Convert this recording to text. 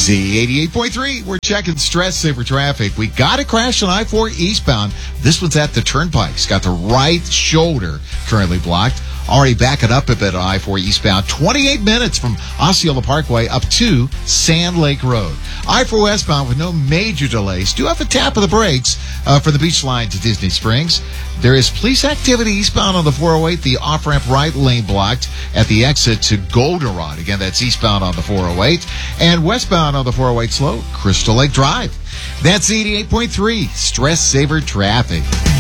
Z88.3, we're checking stress saver traffic. We got a crash on I-4 eastbound. This one's at the turnpike. It's got the right shoulder currently blocked. Already backing up a bit on I-4 eastbound. 28 minutes from Osceola Parkway up to Sand Lake Road. I-4 westbound with no major delays. Do have a tap of the brakes for the beach line to Disney Springs. There is police activity eastbound on the 408. The off-ramp right lane blocked at the exit to Goldenrod. Again, that's eastbound on the 408. And westbound on the 408 slow, Crystal Lake Drive. That's 88.3 stress saver traffic.